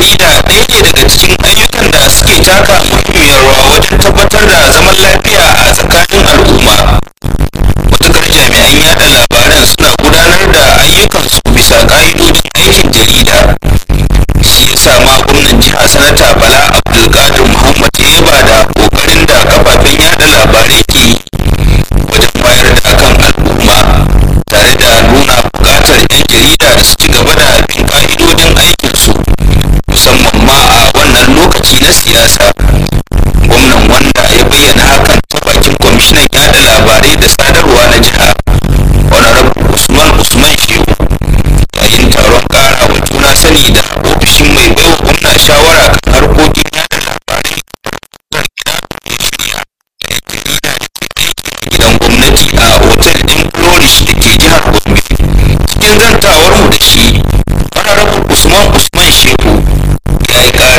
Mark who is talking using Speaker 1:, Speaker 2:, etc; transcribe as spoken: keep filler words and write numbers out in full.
Speaker 1: jarida ɗaya ne daga cikin ayyukan da suke taka muhimmiyar rawa wajen tabbatar da zaman lafiya a tsakanin al'umma. Matukar jami'an yada labaran suna gudanar da ayyukansu bisa ƙa'idojin aikin jarida. Shi ya sa ma gwamnan jiha sanata Bala Abdulkadir Muhammad ya yaba da ƙoƙarin da kafafen yada labarai ke yi wajen wayar da kan al'umma, tare da nuna buƙatar 'yan jarida da su ci gaba da bin ƙa'idojin aikinsu, musamman ma a wannan lokaci na siyasa. Gwamnan, wanda ya bayyana hakan ta bakin kwamishinan yada labarai da sadarwa na jiha Honorable Usman Usman Shehu, yayin taron ƙara wa juna sani da ofishin mai baiwa gwamna shawara kan harkokin yada labarai kan gida ya shirya da 'yan jarida da ke aiki a gidan gwamnati a otal ɗin Flourish da ke jihar Gombe. Cikin zantawar mu da shi, Honorable Usman Usman Shehu ya yi